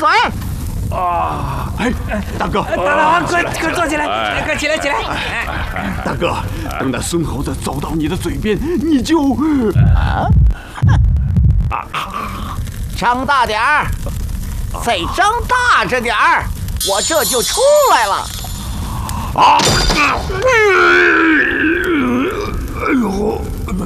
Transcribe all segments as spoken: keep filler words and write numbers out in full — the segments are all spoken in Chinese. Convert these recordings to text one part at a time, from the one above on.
水。 啊！哎，大哥， 大大王，快快坐起来，快起来起来！ 大哥，等那孙猴子走到你的嘴边，你就啊啊，张大点儿，再张大着点儿，我这就出来了。 啊！哎呦！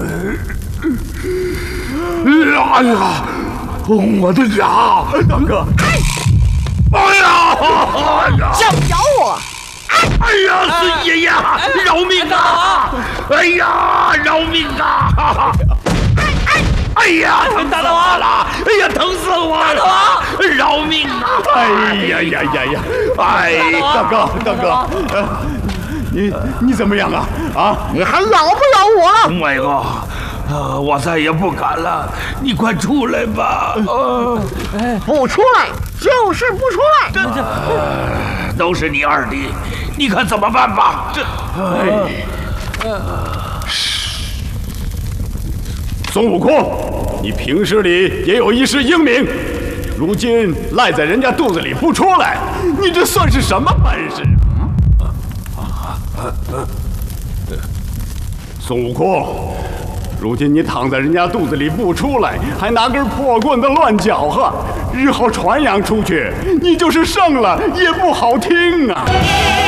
哎呀！我的牙，大哥！哎呀！哎呀！ 想咬我？ 哎呀，孙爷爷，饶命啊！哎呀，饶命啊！哎呀，疼死我了！哎呀，疼死我了！饶命啊！哎呀呀呀呀！哎，大哥，大哥，你你怎么样啊？啊， 你还咬不咬我了？ 伟哥。呃，我再也不敢了，你快出来吧！呃， 不出来就是不出来， 这这、呃、都是你二弟，你看怎么办吧？这，哎， 呃，孙悟空，你平时里也有一世英名，如今赖在人家肚子里不出来，你这算是什么本事？孙悟空。如今你躺在人家肚子里不出来，还拿根破棍子乱搅和，日后传扬出去，你就是胜了也不好听啊！